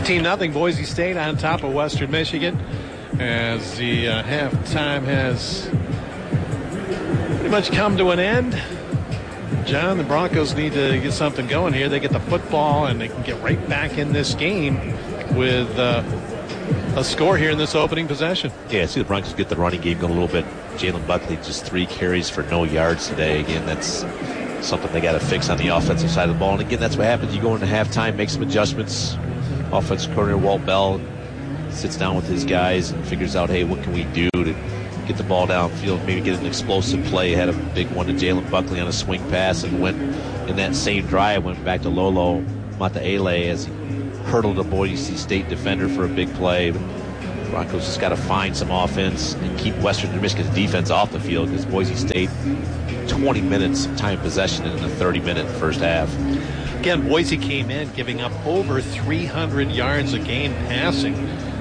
15-0 Boise State on top of Western Michigan as the halftime has pretty much come to an end. John, the Broncos need to get something going here. They get the football and they can get right back in this game with a score here in this opening possession. Yeah, I see the Broncos get the running game going a little bit. Jalen Buckley just 3 carries for no yards today. Again, that's something they got to fix on the offensive side of the ball. And again, that's what happens. You go into halftime, make some adjustments. Offensive coordinator Walt Bell sits down with his guys and figures out, hey, what can we do to get the ball downfield, maybe get an explosive play. Had a big one to Jalen Buckley on a swing pass and went in that same drive, went back to Lolo Mataele as he hurdled a Boise State defender for a big play. But Broncos just got to find some offense and keep Western Michigan's defense off the field because Boise State 20 minutes of time possession in the 30-minute first half. Again, Boise came in giving up over 300 yards a game passing,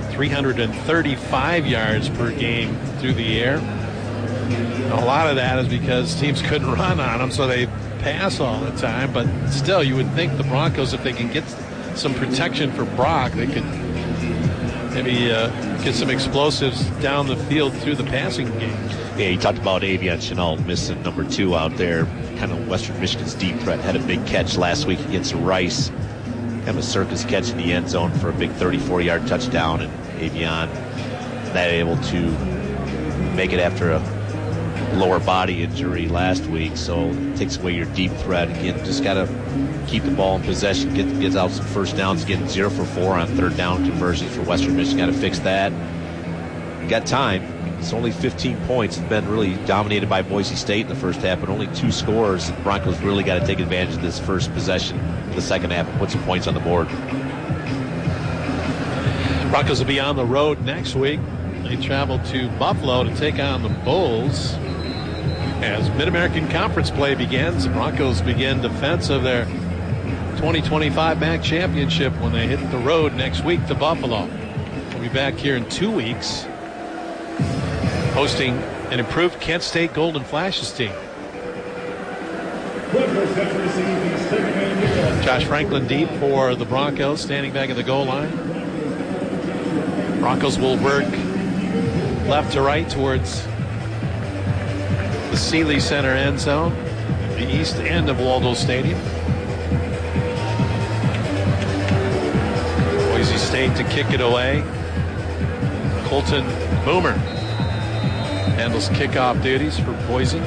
335 yards per game through the air. A lot of that is because teams couldn't run on them, so they pass all the time. But still, you would think the Broncos, if they can get some protection for Brock, they could maybe get some explosives down the field through the passing game. Yeah, you talked about Avion Chenault missing number 2 out there. Kind of Western Michigan's deep threat. Had a big catch last week against Rice. Kind of a circus catch in the end zone for a big 34-yard touchdown. And Avion not able to make it after a lower body injury last week. So it takes away your deep threat. Again, just got to keep the ball in possession, get out some first downs, getting 0 for 4 on third down conversions for Western Michigan. Got to fix that. Got time. It's only 15 points. It's been really dominated by Boise State in the first half, but only 2 scores. The Broncos really got to take advantage of this first possession in the second half and put some points on the board. Broncos will be on the road next week. They travel to Buffalo to take on the Bulls. As Mid-American Conference play begins, the Broncos begin defense of their 2025 MAC championship when they hit the road next week to Buffalo. We'll be back here in 2 weeks, hosting an improved Kent State Golden Flashes team. Josh Franklin deep for the Broncos, standing back at the goal line. Broncos will work left to right towards the Sealy Center end zone, the east end of Waldo Stadium. Boise State to kick it away. Colton Boomer handles kickoff duties for Boise.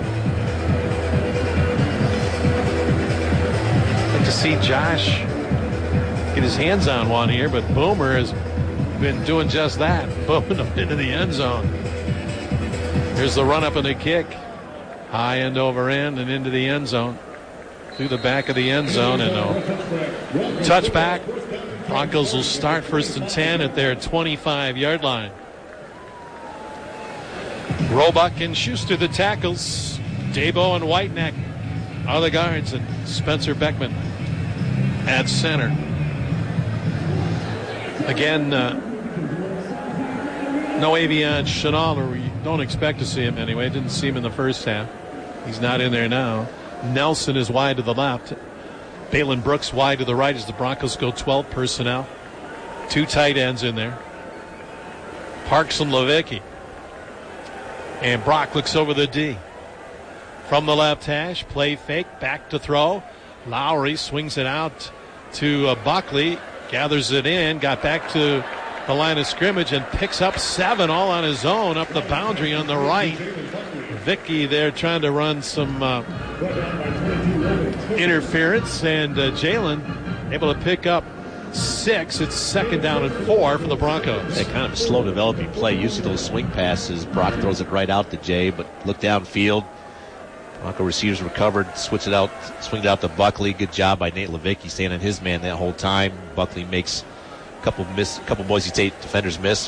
Like to see Josh get his hands on one here, but Boomer has been doing just that, booming them into the end zone. Here's the run up and the kick. High end over end and into the end zone. Through the back of the end zone and a touchback. Broncos will start 1st and 10 at their 25-yard line. Roebuck and Schuster the tackles. Dabo and Whiteneck are the guards, and Spencer Beckman at center. Again, no Avion Chenault, or we don't expect to see him anyway. Didn't see him in the first half. He's not in there now. Nelson is wide to the left. Balin Brooks wide to the right as the Broncos go 12 personnel. 2 tight ends in there. Parks and Levicki. And Brock looks over the D. From the left hash, play fake, back to throw. Lowry swings it out to Buckley, gathers it in, got back to the line of scrimmage and picks up 7 all on his own up the boundary on the right. Vicky there trying to run some interference, and Jalen able to pick up 6. It's 2nd down and 4 for the Broncos. That kind of a slow developing play. Usually those swing passes, Brock throws it right out to Jay, but look downfield. Bronco receivers recovered, switched it out, swinged out to Buckley. Good job by Nate Levicki staying on his man that whole time. Buckley makes a couple Boise State defenders miss.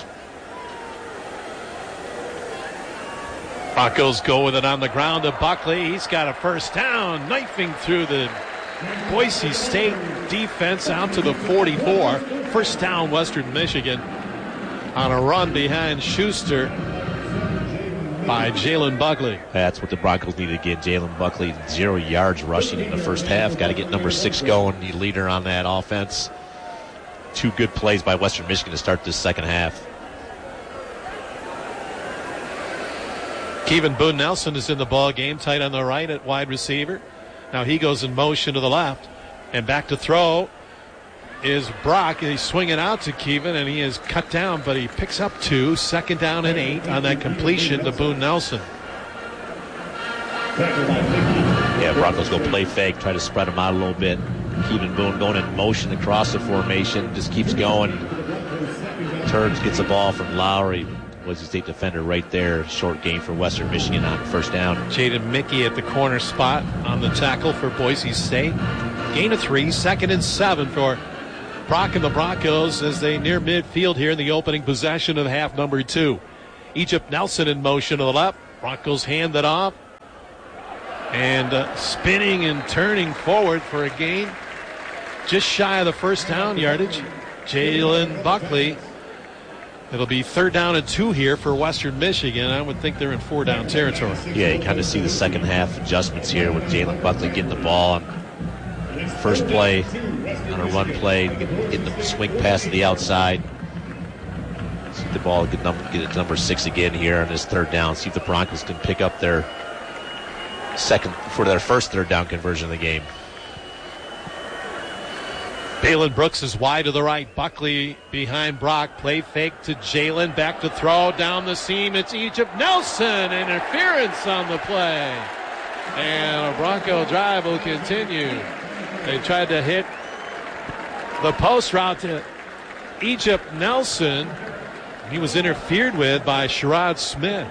Broncos go with it on the ground to Buckley. He's got a first down, knifing through the Boise State defense out to the 44. First down, Western Michigan on a run behind Schuster by Jalen Buckley. That's what the Broncos need again. Jalen Buckley, 0 yards rushing in the first half. Got to get number 6 going, the leader on that offense. two good plays by Western Michigan to start this second half. Kevin Boone Nelson is in the ball game, tight on the right at wide receiver. Now he goes in motion to the left, and back to throw is Brock. He's swinging out to Kevin, and he is cut down, but he picks up 2, 2nd down and 8 on that completion to Boone Nelson. Yeah, Broncos go play fake, try to spread them out a little bit. Kevin Boone going in motion across the formation, just keeps going. Turbs gets the ball from Lowry. Boise State defender right there. Short gain for Western Michigan on first down. Jaden Mickey at the corner spot on the tackle for Boise State. Gain of 3, 2nd and 7 for Brock and the Broncos as they near midfield here in the opening possession of half number 2. Egypt Nelson in motion to the left. Broncos hand it off. And spinning and turning forward for a gain just shy of the first down yardage. Jalen Buckley. It'll be 3rd down and 2 here for Western Michigan. I would think they're in 4-down territory. Yeah, you kind of see the second half adjustments here with Jalen Buckley getting the ball on first play, on a run play, getting the swing pass to the outside. See if the ball get it to number 6 again here on this 3rd down. See if the Broncos can pick up their first 3rd down conversion of the game. Balin Brooks is wide to the right. Buckley behind Brock. Play fake to Jalen. Back to throw down the seam. It's Egypt Nelson. Interference on the play. And a Bronco drive will continue. They tried to hit the post route to Egypt Nelson. He was interfered with by Sherrod Smith.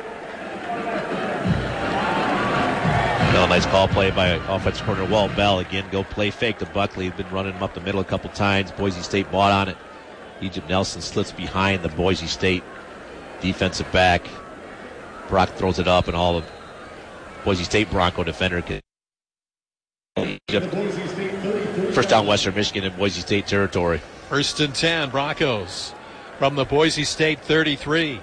Nice call play by offensive coordinator Walt Bell. Again, go play fake to Buckley. He's been running him up the middle a couple times. Boise State bought on it. Egypt Nelson slips behind the Boise State defensive back. Brock throws it up, and all of Boise State Bronco defender can. First down, Western Michigan in Boise State territory. 1st and 10, Broncos from the Boise State 33.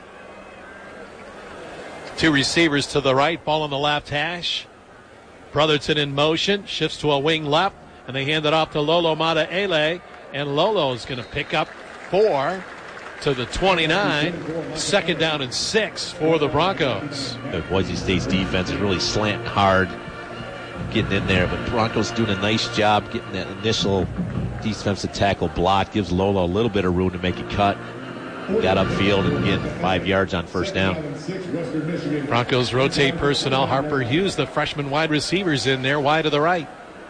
2 receivers to the right, ball on the left hash. Brotherton in motion, shifts to a wing left, and they hand it off to Lolo Mataele, and Lolo is going to pick up 4 to the 29. 2nd down and 6 for the Broncos. Boise State's defense is really slanting hard, getting in there, but Broncos doing a nice job getting that initial defensive tackle block, gives Lolo a little bit of room to make a cut. Got upfield and get 5 yards on first down. Broncos rotate personnel. Harper Hughes, the freshman wide receivers in there, wide to the right.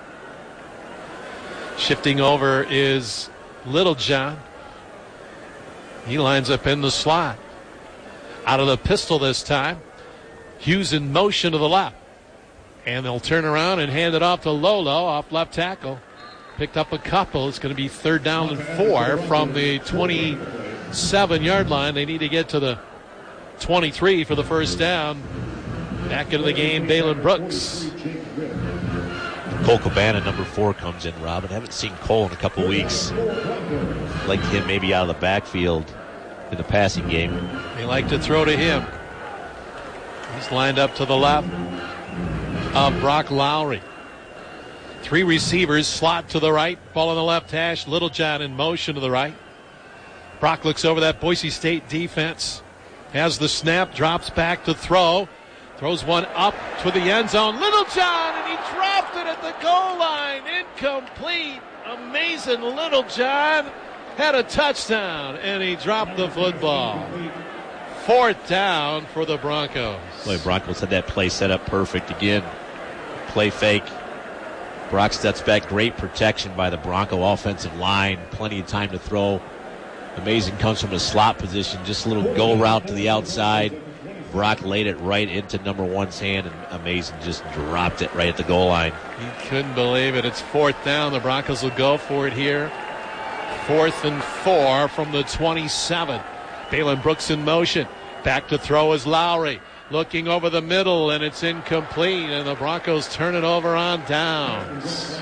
Shifting over is Littlejohn. He lines up in the slot. Out of the pistol this time. Hughes in motion to the left. And they'll turn around and hand it off to Lolo off left tackle. Picked up a couple. It's going to be 3rd down and 4 from the 27-yard line. They need to get to the 23 for the first down. Back into the game, Balin Brooks. Cole Cabana, number 4, comes in, Robin. Haven't seen Cole in a couple weeks. Like him maybe out of the backfield in the passing game. They like to throw to him. He's lined up to the left of Brock Lowry. 3 receivers, slot to the right, ball on the left hash. Littlejohn in motion to the right. Brock looks over that Boise State defense. Has the snap, drops back to throw. Throws one up to the end zone. Littlejohn, and he dropped it at the goal line. Incomplete. Amazing. Littlejohn had a touchdown, and he dropped the football. 4th down for the Broncos. Boy, Broncos had that play set up perfect. Again, play fake. Brock steps back. Great protection by the Bronco offensive line. Plenty of time to throw. Amazing comes from a slot position. Just a little go route to the outside. Brock laid it right into number 1's hand, and Amazing just dropped it right at the goal line. He couldn't believe it. It's 4th down. The Broncos will go for it here. 4th and 4 from the 27. Balin Brooks in motion. Back to throw is Lowry. Looking over the middle, and it's incomplete, and the Broncos turn it over on downs.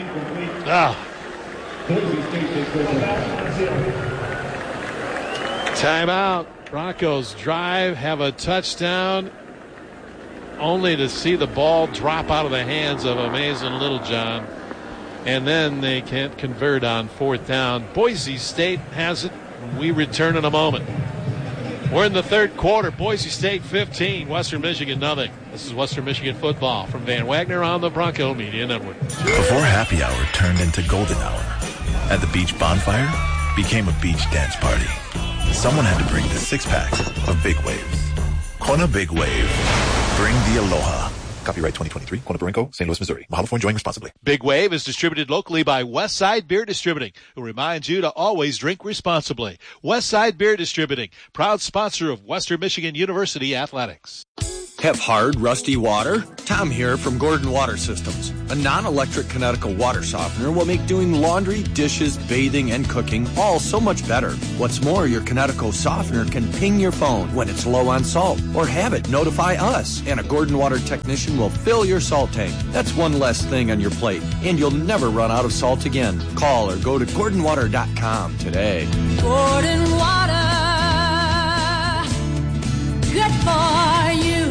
Timeout. Broncos drive, have a touchdown, only to see the ball drop out of the hands of Amazing Littlejohn. and then they can't convert on fourth down. Boise State has it. We return in a moment. We're in the third quarter. Boise State 15, Western Michigan nothing. This is Western Michigan football from Van Wagner on the Bronco Media Network. Before happy hour turned into golden hour, at the beach bonfire became a beach dance party. Someone had to bring the six-pack of Big Waves. Kona Big Wave. Bring the aloha. Copyright 2023, Kona Barinko, St. Louis, Missouri. Mahalo for enjoying responsibly. Big Wave is distributed locally by Westside Beer Distributing, who reminds you to always drink responsibly. Westside Beer Distributing, proud sponsor of Western Michigan University Athletics. Have hard, rusty water? Tom here from Gordon Water Systems. A non-electric Kinetical water softener will make doing laundry, dishes, bathing, and cooking all so much better. What's more, your Kinetical softener can ping your phone when it's low on salt, or have it notify us, and a Gordon Water technician will fill your salt tank. That's one less thing on your plate, and you'll never run out of salt again. Call or go to GordonWater.com today. Gordon Water, good for you.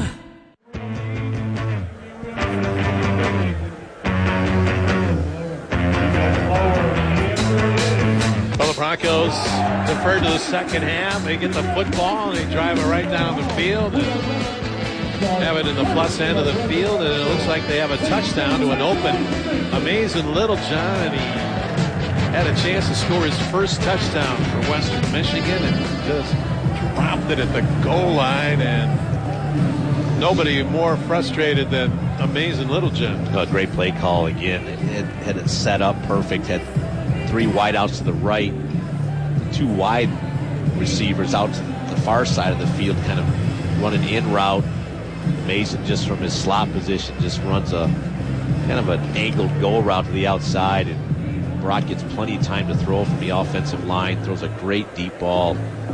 Well, the Broncos defer to the second half. They get the football and they drive it right down the field and have it in the plus end of the field, and it looks like they have a touchdown to an open, amazing Littlejohn, and he had a chance to score his first touchdown for Western Michigan and just dropped it at the goal line, and nobody more frustrated than amazing Littlejohn. A great play call again. It had it set up perfect, had three wideouts to the right, two wide receivers out to the far side of the field, kind of running in route. Mason, just from his slot position, just runs a kind of an angled go route to the outside, and Brock gets plenty of time to throw from the offensive line, throws a great deep ball.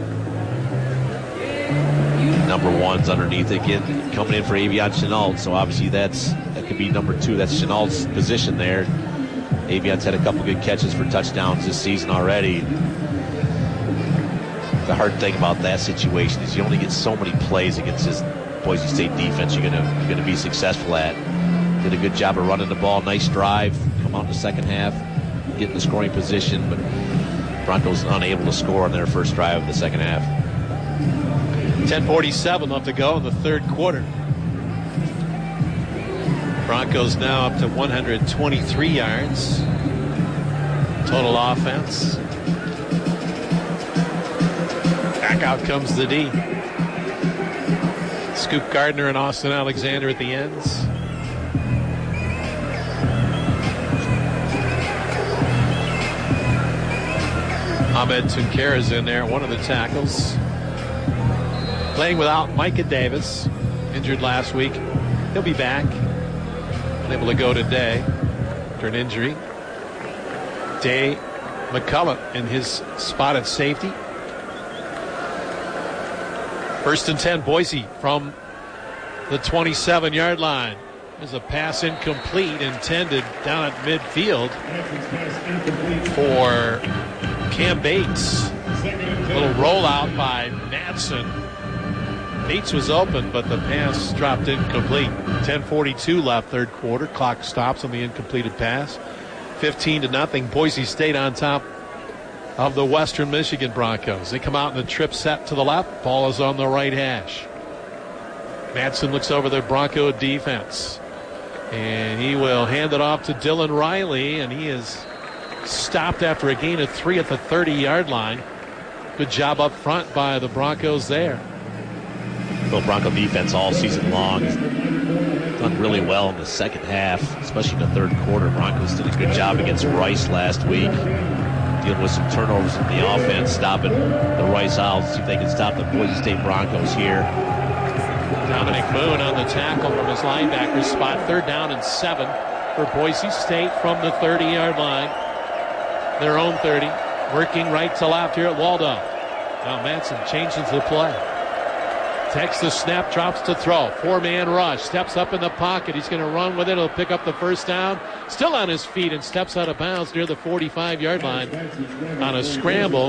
Number one's underneath again, coming in for Avion Chenault, so obviously that could be number two. That's Chenault's position there. Avion's had a couple good catches for touchdowns this season already. The hard thing about that situation is you only get so many plays against this Boise State defense you're gonna be successful at. Did a good job of running the ball, nice drive, come out in the second half, get in the scoring position, but Broncos unable to score on their first drive of the second half. 10:47 left to go in the third quarter. Broncos now up to 123 yards. Total offense. Back out comes the D. Scoop Gardner and Austin Alexander at the ends. Ahmed Tunkara's in there, one of the tackles. Playing without Micah Davis, injured last week. He'll be back. Unable to go today after an injury. Day McCullough in his spot at safety. First and 10, Boise from the 27-yard line. There's a pass incomplete intended down at midfield for Cam Bates. A little rollout by Madsen. Bates was open, but the pass dropped incomplete. 10:42 left third quarter. Clock stops on the incompleted pass. 15-0. Boise State on top of the Western Michigan Broncos. They come out in the trip set to the left. Ball is on the right hash. Madsen looks over the Bronco defense, and he will hand it off to Dylan Riley, and he is stopped after a gain of 3 at the 30-yard line. Good job up front by the Broncos there. The Bronco defense all season long has done really well in the second half, especially in the third quarter. Broncos did a good job against Rice last week, dealing with some turnovers in the offense, stopping the Rice Owls, see if they can stop the Boise State Broncos here. Dominic Moon on the tackle from his linebacker spot. 3rd down and 7 for Boise State from the 30-yard line. Their own 30. Working right to left here at Waldorf. Now Madsen changes the play. Takes the snap, drops to throw. 4-man rush. Steps up in the pocket. He's going to run with it. He'll pick up the first down. Still on his feet and steps out of bounds near the 45-yard line on a scramble.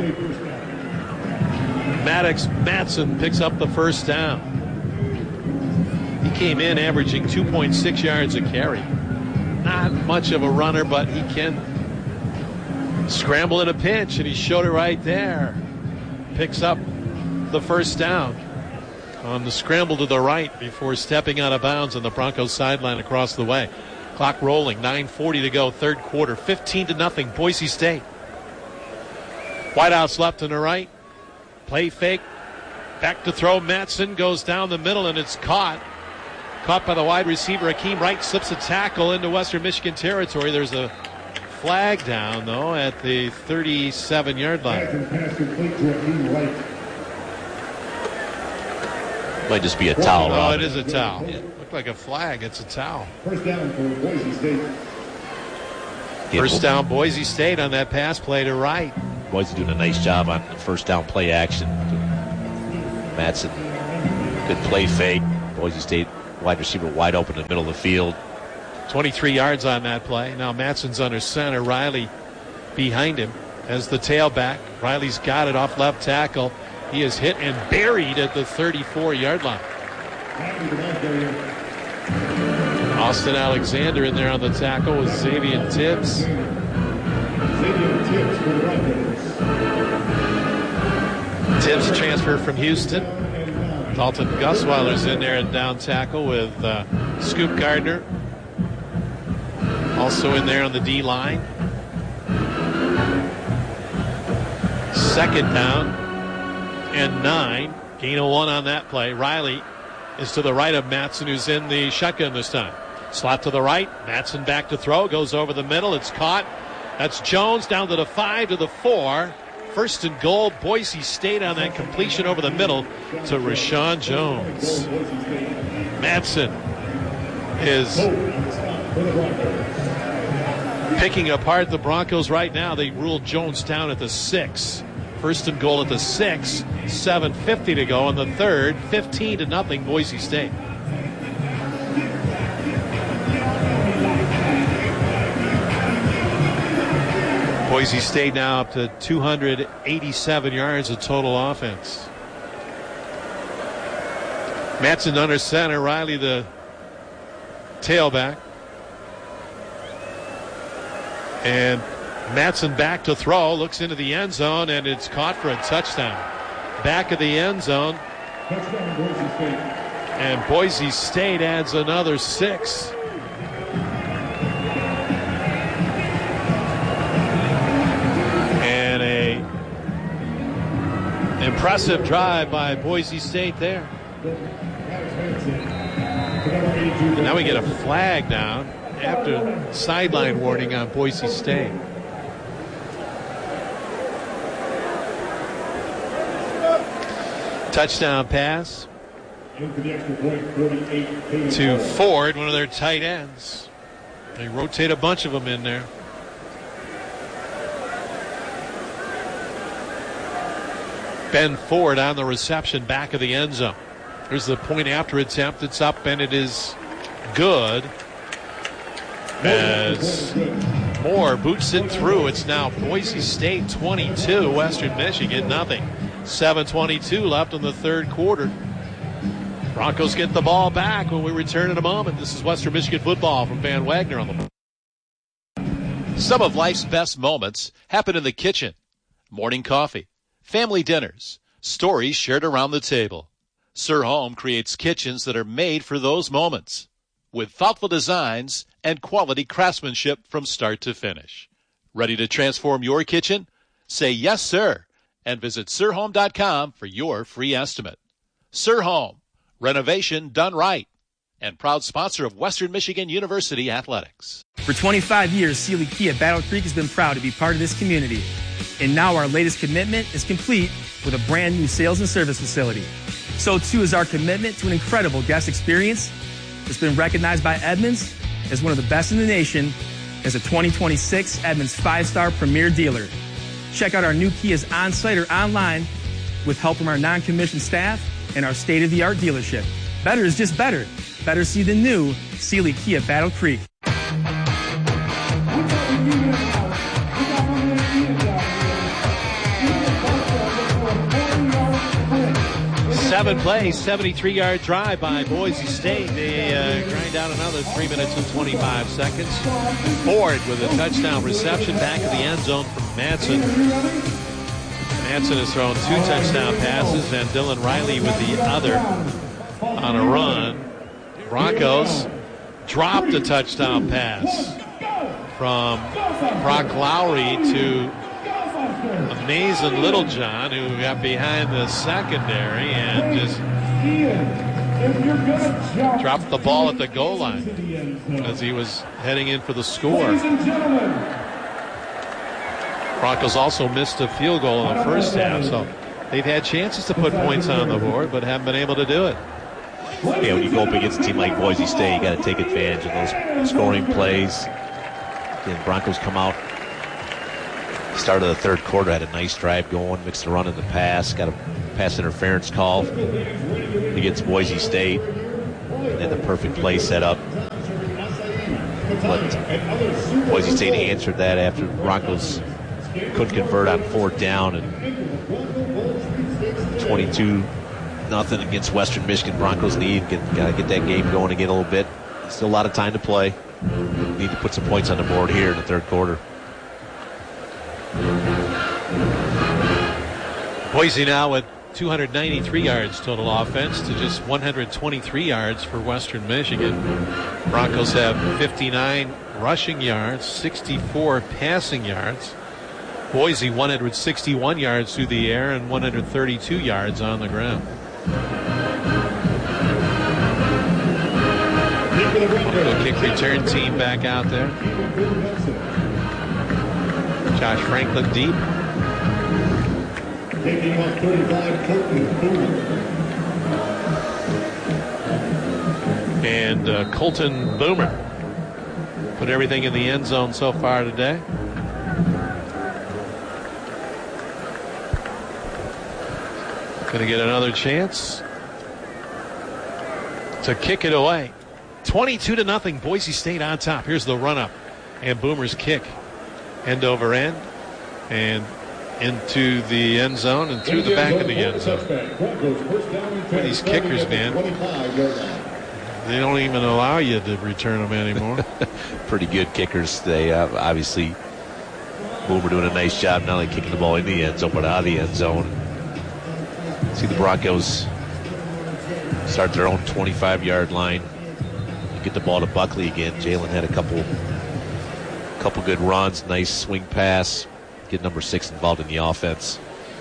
Maddox Madsen picks up the first down. He came in averaging 2.6 yards a carry. not much of a runner, but he can scramble in a pinch, and he showed it right there. Picks up the first down on the scramble to the right before stepping out of bounds on the Broncos sideline across the way. Clock rolling, 9:40 to go, third quarter, 15-0, Boise State. Whitehouse left and to right. Play fake. Back to throw. Mattson goes down the middle, and it's caught. Caught by the wide receiver. Akeem Wright slips a tackle into Western Michigan territory. There's a flag down, though, at the 37-yard line. Might just be a towel. Oh, it is a towel. Looked like a flag. It's a towel. First down for Boise State. First down, Boise State on that pass play to Wright. Boise doing a nice job on the first down play action. Mattson, good play fake. Boise State wide receiver wide open in the middle of the field. 23 yards on that play. Now Mattson's under center. Riley behind him as the tailback. Riley's got it off left tackle. He is hit and buried at the 34-yard line. Austin Alexander in there on the tackle with Xavier Tibbs. Tibbs transfer from Houston. Dalton Gusweiler's in there at down tackle with Scoop Gardner. Also in there on the D-line. Second down and 9. Gain of 1 on that play. Riley is to the right of Mattson, who's in the shotgun this time. Slot to the right. Mattson back to throw. Goes over the middle. It's caught. That's Jones down to the 5 to the 4. First and goal, Boise State on that completion over the middle to Rashawn Jones. Mattson is picking apart the Broncos right now. They ruled Jones down at the 6. First and goal at the 6. 7:50 to go in the third. 15-0 Boise State. Boise State now up to 287 yards of total offense. Mattson under center. Riley the tailback. And Mattson back to throw. Looks into the end zone, and it's caught for a touchdown. Back of the end zone. Touchdown, Boise State. And Boise State adds another 6. Impressive drive by Boise State there. And now we get a flag down after sideline warning on Boise State. Touchdown pass to Ford, one of their tight ends. They rotate a bunch of them in there. Ben Ford on the reception back of the end zone. Here's the point after attempt. It's up and it is good. As Moore boots it through. It's now Boise State 22, Western Michigan nothing. 7:22 left in the third quarter. Broncos get the ball back when we return in a moment. This is Western Michigan football from Van Wagner on the. Some of life's best moments happen in the kitchen. Morning coffee, family dinners, stories shared around the table. Sir Home creates kitchens that are made for those moments, with thoughtful designs and quality craftsmanship from start to finish. Ready to transform your kitchen? Say yes, sir, and visit sirhome.com for your free estimate. Sir Home, renovation done right, and proud sponsor of Western Michigan University Athletics. For 25 years, Sealy Kia Battle Creek has been proud to be part of this community. And now our latest commitment is complete with a brand new sales and service facility. So too is our commitment to an incredible guest experience that's been recognized by Edmunds as one of the best in the nation as a 2026 Edmunds 5-star premier dealer. Check out our new Kias on-site or online with help from our non-commissioned staff and our state-of-the-art dealership. Better is just better. Better see the new Sealy Kia Battle Creek. 7 plays, 73-yard drive by Boise State. They grind out another 3 minutes and 25 seconds. Ford with a touchdown reception back of the end zone from Madsen. Madsen has thrown 2 touchdown passes, and Dylan Riley with the other on a run. Broncos dropped a touchdown pass from Brock Lowry to Amazing Littlejohn, who got behind the secondary and just dropped the ball at the goal line as he was heading in for the score. Broncos also missed a field goal in the first half, so they've had chances to put points on the board but haven't been able to do it. Yeah, when you go up against a team like Boise State, you got to take advantage of those scoring plays. And Broncos come out. Start of the third quarter, had a nice drive going, mixed the run and the pass, got a pass interference call against Boise State, and then the perfect play set up. But Boise State answered that after the Broncos couldn't convert on 4th down, and 22-0 against Western Michigan. Broncos got to get that game going again a little bit. Still a lot of time to play. Need to put some points on the board here in the third quarter. Boise now with 293 yards total offense to just 123 yards for Western Michigan. Broncos have 59 rushing yards, 64 passing yards. Boise 161 yards through the air and 132 yards on the ground. Bronco kick return team back out there. Josh Franklin deep. Taking off 35, Colton Boomer. And Colton Boomer put everything in the end zone so far today. Going to get another chance to kick it away. 22-0, Boise State on top. Here's the run up and Boomer's kick. End over end and into the end zone and through the back of the end zone. These kickers, man, they don't even allow you to return them anymore. Pretty good kickers. They obviously, Boomer doing a nice job not only kicking the ball in the end zone but out of the end zone. See the Broncos start their own 25-yard line. Get the ball to Buckley again. Jalen had a couple good runs, nice swing pass. Get number 6 involved in the offense.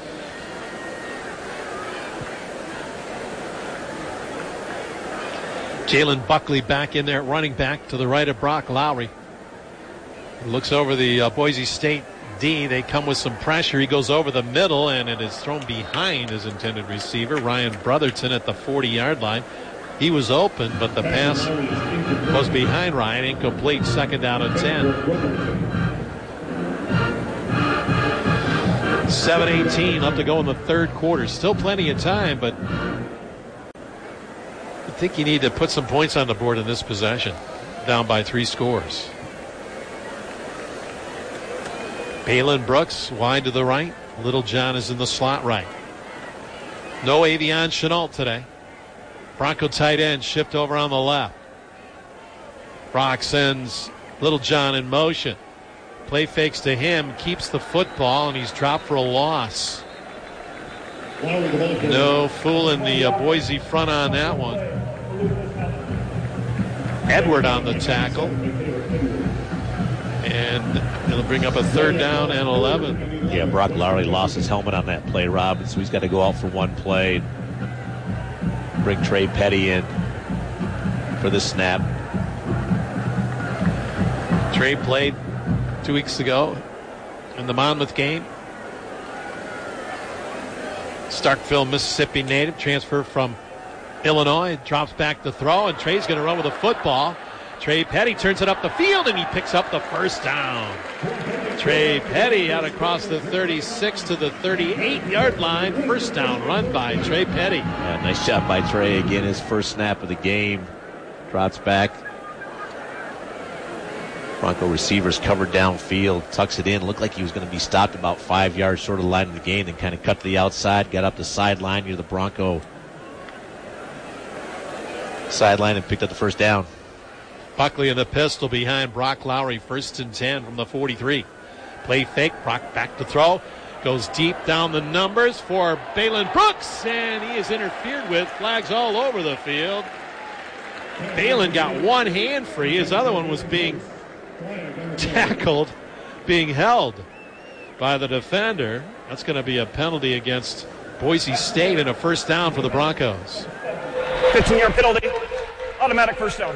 Jalen Buckley back in there, running back to the right of Brock Lowry. He looks over the Boise State D. They come with some pressure. He goes over the middle, and it is thrown behind his intended receiver, Ryan Brotherton, at the 40-yard line. He was open, but the pass was behind Ryan. Incomplete. 2nd down and 10. 7:18 left to go in the third quarter. Still plenty of time, but I think you need to put some points on the board in this possession. Down by 3 scores. Balin Brooks wide to the right. Littlejohn is in the slot right. No Avion Chenault today. Bronco tight end shift over on the left. Brock sends Littlejohn in motion. Play fakes to him, keeps the football, and he's dropped for a loss. No fooling the Boise front on that one. Edward on the tackle. And it'll bring up a 3rd down and 11. Yeah, Brock Lowry lost his helmet on that play, Rob, so he's got to go out for one play. Bring Trey Petty in for the snap. Trey played 2 weeks ago in the Monmouth game. Starkville, Mississippi native, transfer from Illinois, drops back to throw, and Trey's going to run with the football. Trey Petty turns it up the field, and he picks up the 1st down. Trey Petty out across the 36 to the 38-yard line. 1st down run by Trey Petty. Yeah, nice job by Trey. Again, his first snap of the game. Drops back. Bronco receivers covered downfield. Tucks it in. Looked like he was going to be stopped about 5 yards short of the line of the game. Then kind of cut to the outside. Got up the sideline near the Bronco sideline and picked up the first down. Buckley in the pistol behind Brock Lowry. 1st and 10 from the 43. Play fake. Brock back to throw. Goes deep down the numbers for Balin Brooks, and he is interfered with. Flags all over the field. Balin got one hand free. His other one was being tackled, being held by the defender. That's going to be a penalty against Boise State and a first down for the Broncos. 15-yard penalty. Automatic first down.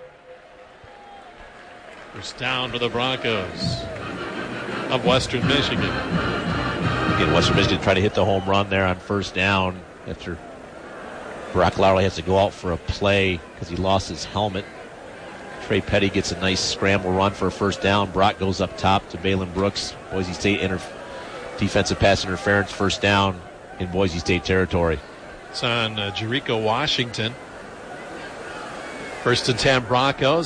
First down for the Broncos of Western Michigan. Again, Western Michigan trying to hit the home run there on first down after Brock Lowry has to go out for a play because he lost his helmet. Trey Petty gets a nice scramble run for a first down. Brock goes up top to Balin Brooks. Boise State defensive pass interference, first down in Boise State territory. It's on Jericho Washington. 1st and 10 Broncos.